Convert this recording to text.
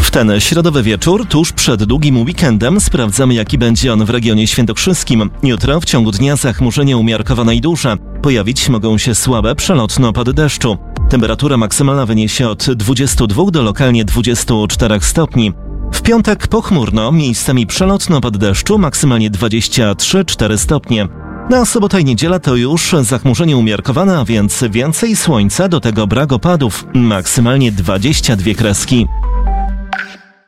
W ten środowy wieczór, tuż przed długim weekendem, sprawdzamy, jaki będzie on w regionie świętokrzyskim. Jutro w ciągu dnia zachmurzenie umiarkowane i duże. Pojawić mogą się słabe, przelotne opady deszczu. Temperatura maksymalna wyniesie od 22 do lokalnie 24 stopni. W piątek pochmurno, miejscami przelotny opad deszczu, maksymalnie 23-4 stopnie. Na sobotę i niedziela to już zachmurzenie umiarkowane, a więc więcej słońca, do tego brak opadów, maksymalnie 22 kreski.